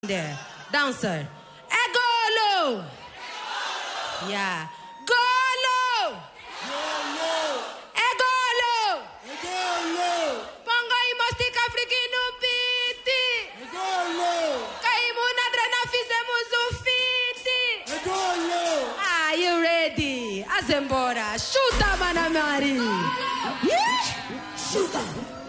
there. Dancer. Egolo. Yeah. Golo. Egolo. Pongo y mostica africano piti. Kaimu na drena fizemos fiti. Are you ready? Azembora. Shoot up, Manamari. Yeah. Shoot up.